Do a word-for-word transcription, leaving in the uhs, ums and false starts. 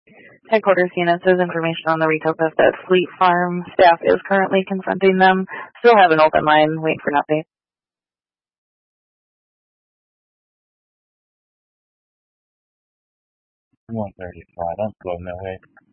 Headquarters unit says information on the retail theft at Fleet Farm. Staff is currently confronting them. Still have an open line, waiting for an update. one thirty-five, I'm going that way.